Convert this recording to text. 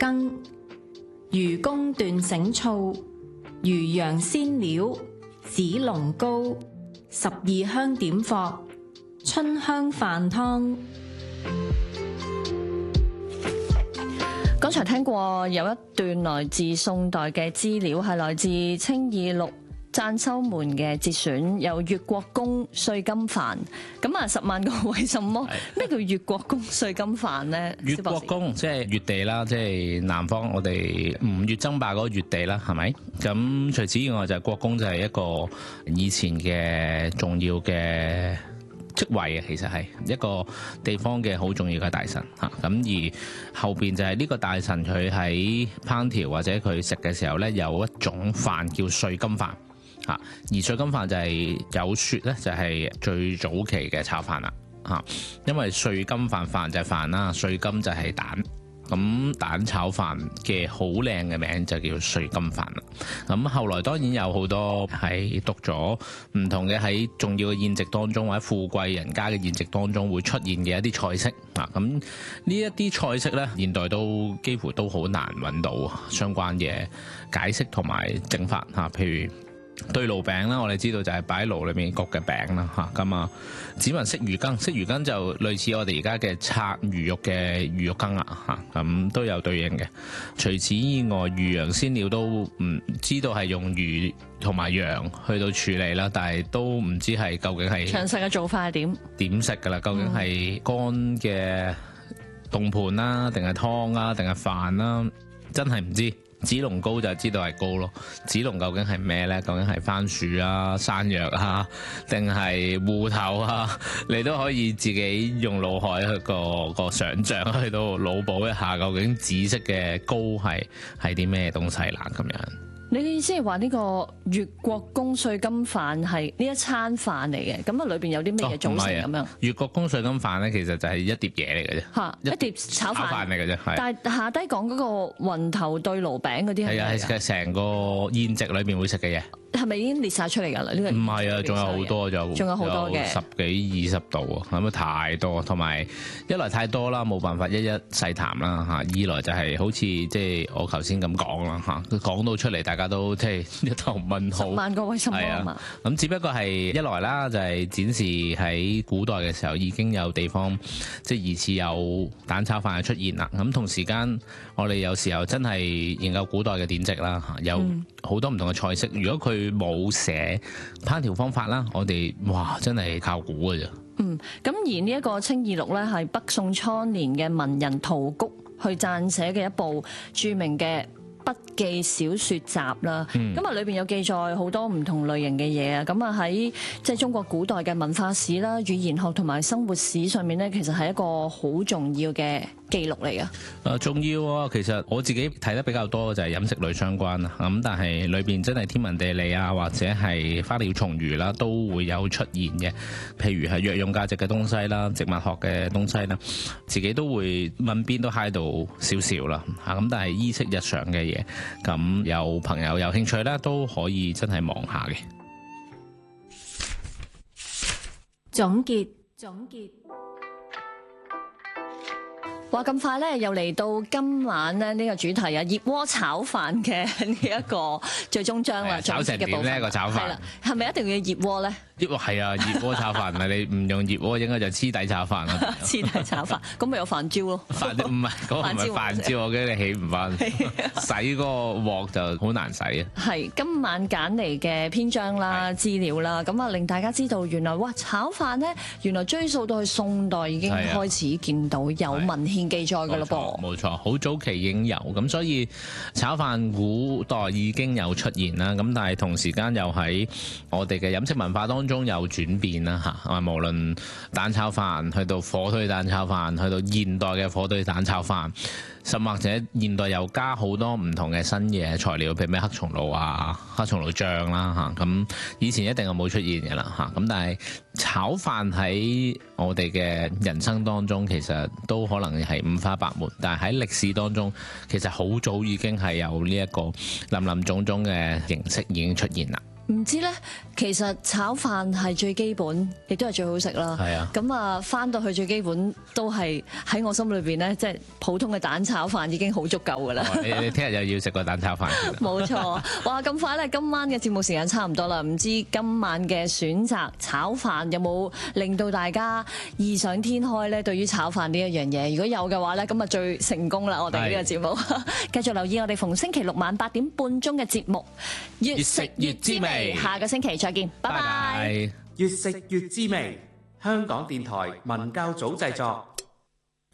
羹、魚公斷醒醋、魚羊鮮料、紫龍糕、12香點霍、春香飯湯。 剛才聽過有一段來自宋代嘅資料，係來自清議錄贊秋門嘅節選，有越國公碎金飯。咁啊，10萬個為什麼？咩叫越國公碎金飯呢？ 越國公即係越地啦，即係南方我哋吳越爭霸嗰個越地啦，係咪？咁除此以外就係國公，就係一個以前嘅重要嘅職位啊，其實係一個地方嘅好重要嘅大臣嚇，咁而後邊就係呢個大臣佢喺烹調或者佢食嘅時候呢，有一種飯叫碎金飯嚇，而碎金飯就係有説呢，就係最早期嘅炒飯啦嚇，因為碎金飯就係飯啦，碎金就係蛋。咁蛋炒飯嘅好靚嘅名就叫碎金飯啦。咁後來當然有好多係讀咗唔同嘅喺重要嘅宴席當中或者富貴人家嘅宴席當中會出現嘅一啲菜式啊。咁呢一啲菜式呢，現代都幾乎都好難揾到相關嘅解釋同埋整法嚇，譬如對爐餅啦，我哋知道就係擺喺爐裏面焗嘅餅啦嚇，咁啊，只聞識魚羹，識魚羹就類似我哋而家嘅拆魚肉嘅魚肉羹啊嚇，咁都有對應嘅。除此以外，魚羊鮮料都唔知道係用魚同埋羊去到處理啦，但係都唔知係究竟係詳細嘅做法係點食㗎啦？究竟係乾嘅凍盤啦，定係湯啊，定係飯啦？真係唔知。紫龍糕就知道係糕咯，紫龍究竟係咩呢？究竟係番薯啊、山藥啊，定係芋頭啊？你都可以自己用腦海去個想像去到腦補一下，究竟紫色嘅糕係啲咩東西啦？咁樣。 你嘅意思係話呢個越國公碎金飯係呢一餐飯嚟嘅，咁啊裏邊有啲咩嘢組成咁樣？ 越國公碎金飯咧，其實就係一碟嘢嚟嘅啫， 嚇一碟炒飯嚟嘅啫。 但係下低講嗰個雲頭對爐餅嗰啲係啊， 係成個宴席裏邊會食嘅嘢。係咪已經列晒出嚟㗎啦？呢個唔係啊，仲有好多，仲有好多嘅10幾20道啊，咁啊太多，同埋一來太多啦，冇辦法一一細談啦嚇；二來就係好似即係我頭先咁講啦嚇，講到出嚟大家都即係一頭問號。10萬個為什麼啊嘛？咁只不過係一來啦，就係展示喺古代嘅時候已經有地方即係疑似有蛋炒飯嘅出現啦。咁同時間我哋有時候真係研究古代嘅典籍啦嚇，有好多唔同嘅菜式。如果佢冇寫烹調方法啦，我哋哇真係靠估嘅啫。 咁而呢一個清議錄咧，係北宋初年嘅文人陶谷去撰寫嘅一部著名嘅筆記小說集啦。咁啊裏邊有記載好多唔同類型嘅嘢啊。咁啊喺即係中國古代嘅文化史啦、語言學同埋生活史上面咧，其實係一個好重要嘅記錄嚟噶。 重要啊！其實我自己睇得比較多嘅就係飲食類相關啦。咁但係裏邊真係天文地理啊，或者係花鳥蟲魚啦，都會有出現嘅。譬如係藥用價值嘅東西啦、植物學嘅東西啦，自己都會問邊都嗨到少少啦。咁但係衣飾日常嘅嘢，咁有朋友有興趣啦，都可以真係望下嘅。 總結。 話咁快咧，又嚟到今晚咧呢個主題啊，熱鍋炒飯嘅呢一個最終章啦。 炒成點呢個炒飯？係啦， 係咪一定要熱鍋咧？ 係啊，熱鍋炒飯啊！你唔用熱鍋，應該就黐底炒飯啦。 黐底炒飯，咁咪有飯焦咯？ 唔係嗰個唔係飯焦，我驚你起唔翻。洗嗰個鑊就好難洗啊。係今晚揀嚟嘅篇章啦、資料啦，咁啊令大家知道原來哇炒飯咧，原來追溯到去宋代已經開始見到有文獻記載㗎啦噃。 冇錯，好早期已經有，咁所以炒飯古代已經有出現啦。咁但係同時間又喺我哋嘅飲食文化當中有轉變啦嚇，無論蛋炒飯去到火腿蛋炒飯，去到現代嘅火腿蛋炒飯，甚或者現代又加好多唔同嘅新嘅材料，譬如咩黑松露啊、黑松露醬啦嚇，咁以前一定係冇出現嘅啦嚇。咁但係炒飯喺我哋嘅人生當中，其實都可能係五花八門，但係喺歷史當中，其實好早已經係有呢一個林林種種嘅形式已經出現啦。 唔知咧，其實炒飯係最基本，亦都係最好食啦。 係啊。 咁啊，翻到去最基本都係喺我心裏邊咧，即係普通嘅蛋炒飯已經好足夠噶啦。 你聽日又要食個蛋炒飯？ 冇錯。哇！咁快咧，今晚嘅節目時間差唔多啦。唔知今晚嘅選擇炒飯有冇令到大家異想天開咧？對於炒飯呢一樣嘢，如果有嘅話咧，咁啊最成功啦！我哋呢個節目繼續留意我哋逢星期六晚8點半鐘嘅節目，越食越滋味。下個星期再見，拜拜。 越食越滋味，香港電台文教組製作。